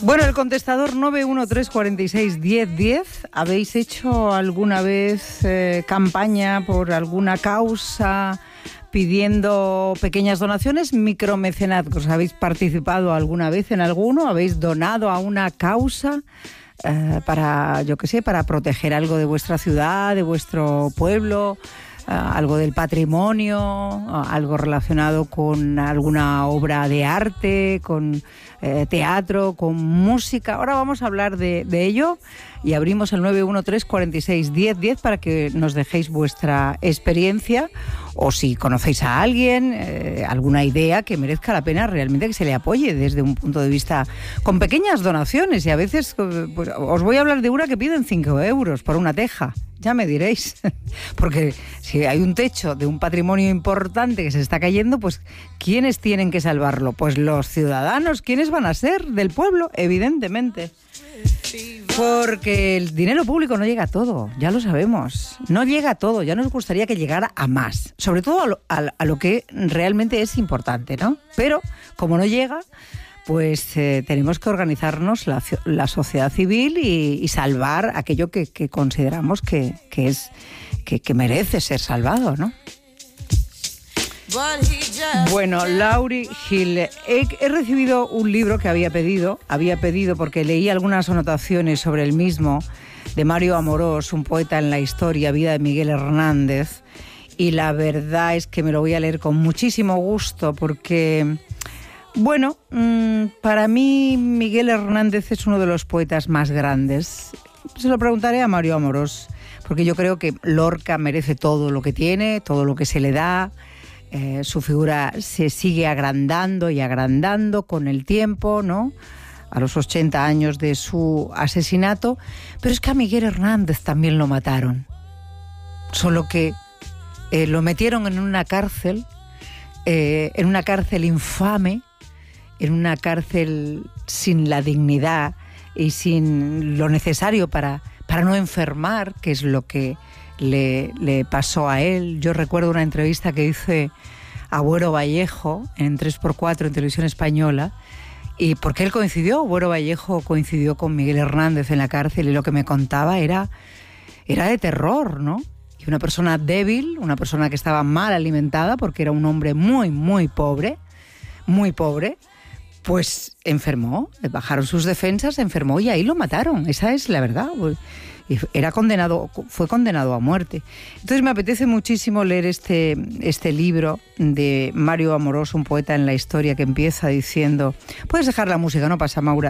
Bueno, el contestador 913461010. ¿Habéis hecho alguna vez campaña por alguna causa pidiendo pequeñas donaciones? Micromecenazgos. ¿Habéis participado alguna vez en alguno? ¿Habéis donado a una causa para, yo qué sé, para proteger algo de vuestra ciudad, de vuestro pueblo? Algo del patrimonio, algo relacionado con alguna obra de arte, con teatro, con música. Ahora vamos a hablar de ello y abrimos el 913461010 para que nos dejéis vuestra experiencia o si conocéis a alguien, alguna idea que merezca la pena realmente que se le apoye desde un punto de vista con pequeñas donaciones. Y a veces pues, os voy a hablar de una que piden 5 euros por una teja. Ya me diréis, porque si hay un techo de un patrimonio importante que se está cayendo, pues ¿quiénes tienen que salvarlo? Pues los ciudadanos. ¿Quiénes van a ser? Del pueblo, evidentemente. Porque el dinero público no llega a todo, ya lo sabemos. No llega a todo, ya nos gustaría que llegara a más. Sobre todo a lo que realmente es importante, ¿no? Pero como no llega, pues tenemos que organizarnos la sociedad civil y salvar aquello que consideramos que merece ser salvado, ¿no? Bueno, Lauryn Hill, he recibido un libro que había pedido porque leí algunas anotaciones sobre el mismo de Mario Amorós, un poeta en la historia, vida de Miguel Hernández, y la verdad es que me lo voy a leer con muchísimo gusto porque... Bueno, para mí Miguel Hernández es uno de los poetas más grandes. Se lo preguntaré a Mario Amorós, porque yo creo que Lorca merece todo lo que tiene, todo lo que se le da. Su figura se sigue agrandando y agrandando con el tiempo, ¿no? A los 80 años de su asesinato. Pero es que a Miguel Hernández también lo mataron. Solo que lo metieron en una cárcel infame, en una cárcel sin la dignidad y sin lo necesario para no enfermar, que es lo que le pasó a él. Yo recuerdo una entrevista que hice a Buero Vallejo en 3x4 en Televisión Española, y porque él Buero Vallejo coincidió con Miguel Hernández en la cárcel, y lo que me contaba era de terror, ¿no? Y una persona débil, una persona que estaba mal alimentada porque era un hombre muy, muy pobre, pues enfermó, bajaron sus defensas, enfermó y ahí lo mataron. Esa es la verdad. Y fue condenado a muerte. Entonces me apetece muchísimo leer este libro de Mario Amorós, un poeta en la historia, que empieza diciendo... Puedes dejar la música, no pasa, Maru,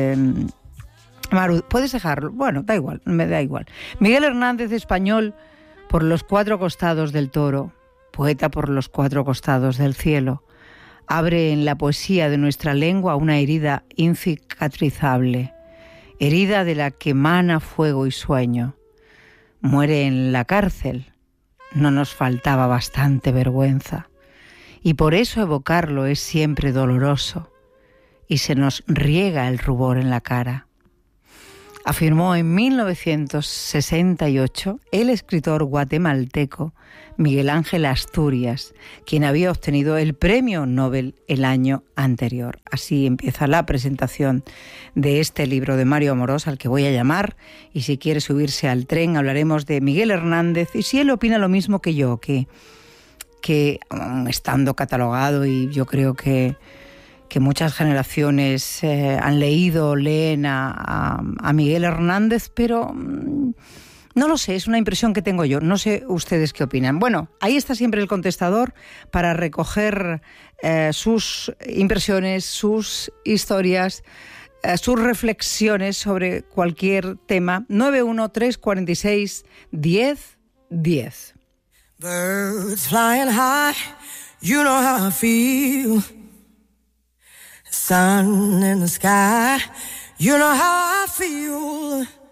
puedes dejarlo. Bueno, da igual, me da igual. Miguel Hernández, español por los 4 costados del toro, poeta por los 4 costados del cielo, abre en la poesía de nuestra lengua una herida incicatrizable, herida de la que emana fuego y sueño. Muere en la cárcel. No nos faltaba bastante vergüenza. Y por eso evocarlo es siempre doloroso y se nos riega el rubor en la cara. Afirmó en 1968 el escritor guatemalteco Miguel Ángel Asturias, quien había obtenido el Premio Nobel el año anterior. Así empieza la presentación de este libro de Mario Amorós, al que voy a llamar, y si quiere subirse al tren hablaremos de Miguel Hernández, y si él opina lo mismo que yo, que estando catalogado, y yo creo que muchas generaciones leen a Miguel Hernández, pero no lo sé, es una impresión que tengo yo. No sé ustedes qué opinan. Bueno, ahí está siempre el contestador para recoger sus impresiones, sus historias, sus reflexiones sobre cualquier tema. 913461010. Birds flying high, you know how I feel. Sun in the sky, you know how I feel.